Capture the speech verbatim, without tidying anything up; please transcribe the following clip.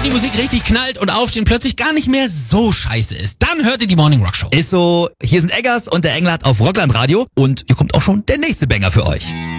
die Musik richtig knallt und Aufstehen plötzlich gar nicht mehr so scheiße ist, dann hört ihr die Morning Rock Show. Ist so, hier sind Eggers und der Englert auf Rockland Radio und hier kommt auch schon der nächste Banger für euch.